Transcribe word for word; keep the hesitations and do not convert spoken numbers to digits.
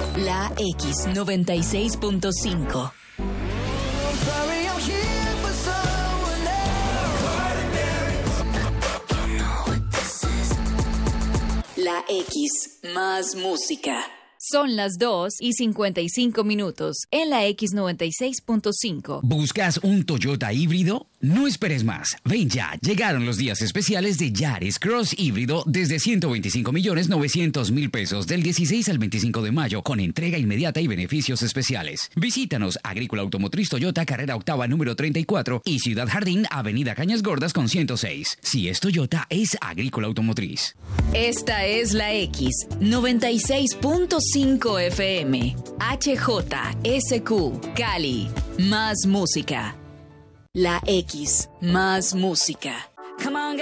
La X noventa y seis punto cinco. La X, más música. Son las dos y cincuenta y cinco minutos en la X noventa y seis punto cinco. ¿Buscas un Toyota híbrido? No esperes más. Ven ya, llegaron los días especiales de Yaris Cross híbrido desde ciento veinticinco millones novecientos mil pesos del dieciséis al veinticinco de mayo con entrega inmediata y beneficios especiales. Visítanos Agrícola Automotriz Toyota, carrera octava número treinta y cuatro y Ciudad Jardín, avenida Cañas Gordas con ciento seis. Si es Toyota, es Agrícola Automotriz. Esta es la X noventa y seis punto cinco F M. H J S Q Cali. Más música. La X, más música. Come on,